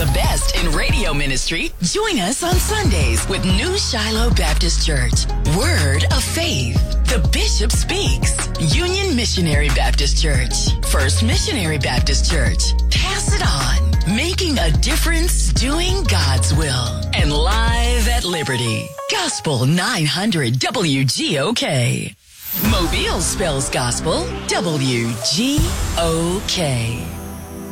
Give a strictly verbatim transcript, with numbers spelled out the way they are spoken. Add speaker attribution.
Speaker 1: best in radio ministry, join us on Sundays with New Shiloh Baptist Church. Word of Faith. The Bishop Speaks. Union Missionary Baptist Church. First Missionary Baptist Church. Pass it on. Making a difference, doing God's will. And live at Liberty. Gospel nine hundred W G O K. Mobile spells gospel W G O K.